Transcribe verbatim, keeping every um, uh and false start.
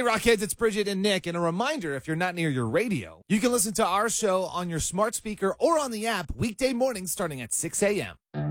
Rockheads, it's Bridget and Nick. And a reminder, if you're not near your radio, you can listen to our show on your smart speaker or on the app weekday mornings starting at six a.m.